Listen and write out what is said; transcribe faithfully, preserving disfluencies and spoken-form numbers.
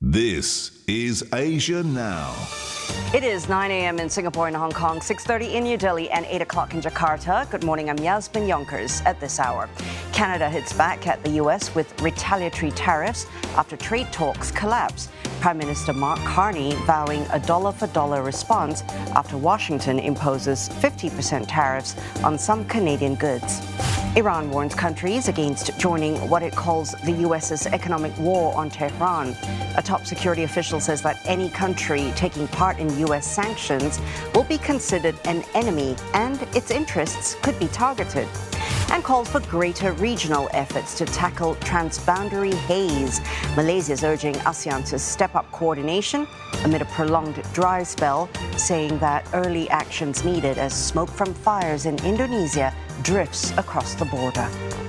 This is Asia Now. It is nine a m in Singapore and Hong Kong, six thirty in New Delhi and eight o'clock in Jakarta. Good morning, I'm Yasmin Yonkers. At this hour, Canada hits back at the U S with retaliatory tariffs after trade talks collapse. Prime Minister Mark Carney vowing a dollar-for-dollar response after Washington imposes fifty percent tariffs on some Canadian goods. Iran warns countries against joining what it calls the U S's economic war on Tehran. A top security official says that any country taking part in U S sanctions will be considered an enemy and its interests could be targeted. And calls for greater regional efforts to tackle transboundary haze. Malaysia is urging ASEAN to step up coordination amid a prolonged dry spell, saying that early actions needed as smoke from fires in Indonesia drifts across the border.